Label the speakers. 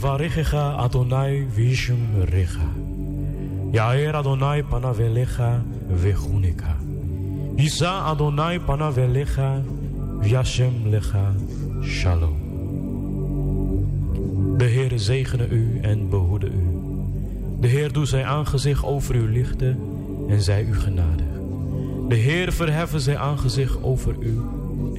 Speaker 1: Yevarichecha Adonai Vishum Recha. Yair Adonai Panavelecha Vechunika. Yisa Adonai Panavelecha Vyashem Lecha Shalom. De Heer zegene u en behoede u. De Heer doet zijn aangezicht over u lichten en zij u genadig. De Heer verheffen zijn aangezicht over u